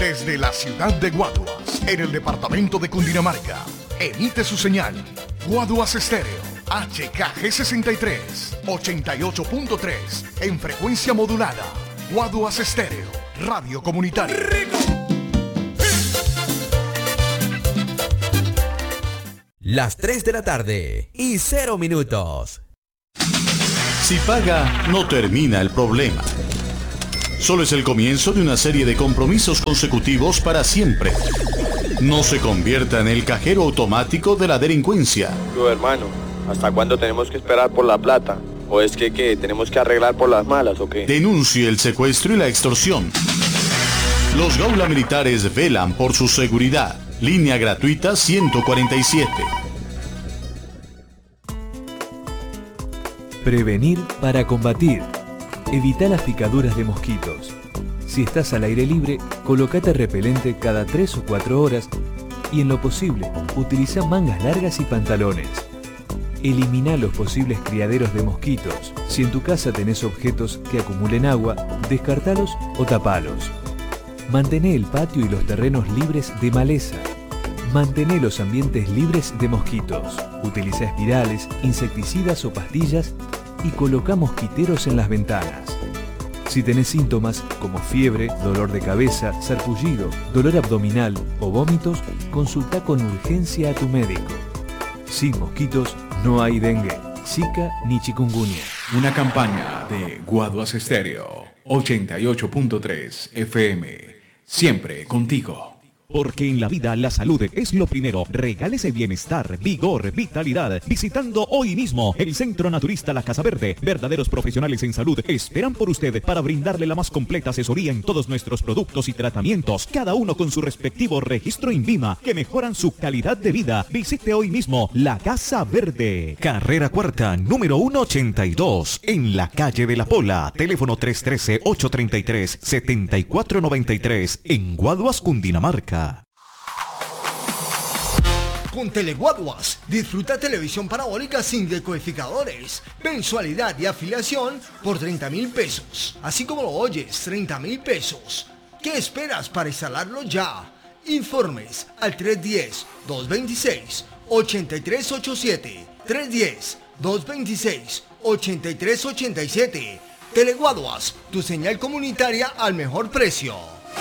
Desde la ciudad de Guaduas, en el departamento de Cundinamarca, emite su señal Guaduas Estéreo, HKG63, 88.3, en frecuencia modulada. Guaduas Estéreo, radio comunitaria. Las 3 de la tarde y 0 minutos. Si paga, no termina el problema. Solo es el comienzo de una serie de compromisos consecutivos para siempre. No se convierta en el cajero automático de la delincuencia. Yo, hermano, ¿hasta cuándo tenemos que esperar por la plata? ¿O es que tenemos que arreglar por las malas o qué? Denuncie el secuestro y la extorsión. Los Gaula Militares velan por su seguridad. Línea gratuita 147. Prevenir para combatir. Evita las picaduras de mosquitos. Si estás al aire libre, colócate repelente cada 3 o 4 horas y en lo posible, utiliza mangas largas y pantalones. Elimina los posibles criaderos de mosquitos. Si en tu casa tenés objetos que acumulen agua, descartalos o tapalos. Mantené el patio y los terrenos libres de maleza. Mantené los ambientes libres de mosquitos. Utiliza espirales, insecticidas o pastillas y coloca mosquiteros en las ventanas. Si tenés síntomas como fiebre, dolor de cabeza, sarpullido, dolor abdominal o vómitos, consulta con urgencia a tu médico. Sin mosquitos no hay dengue, zika ni chikungunya. Una campaña de Guaduas Estéreo 88.3 FM. Siempre contigo. Porque en la vida la salud es lo primero. Regálese bienestar, vigor, vitalidad. Visitando hoy mismo el Centro Naturista La Casa Verde. Verdaderos profesionales en salud esperan por usted para brindarle la más completa asesoría en todos nuestros productos y tratamientos. Cada uno con su respectivo registro INVIMA que mejoran su calidad de vida. Visite hoy mismo La Casa Verde. Carrera Cuarta, número 182. En la calle de La Pola. Teléfono 313-833-7493. En Guaduas, Cundinamarca. Con Teleguaduas, disfruta televisión parabólica sin decodificadores, mensualidad y afiliación por 30,000 pesos. Así como lo oyes, 30,000 pesos. ¿Qué esperas para instalarlo ya? Informes al 310-226-8387. 310-226-8387. Teleguaduas, tu señal comunitaria al mejor precio.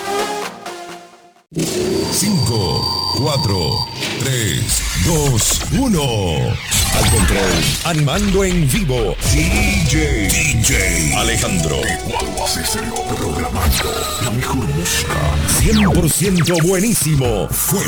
5, 4, 3, 2, 1. Al control, animando en vivo, DJ Alejandro. Guaduas Estéreo, programando la mejor música. 100% buenísimo. Fuego.